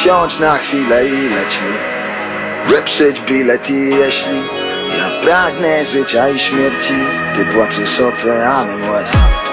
Wsiądź na chwilę i lećmy, wyprzyć bilet i jeśli ja pragnę życia i śmierci, ty płaczesz oceanem łez.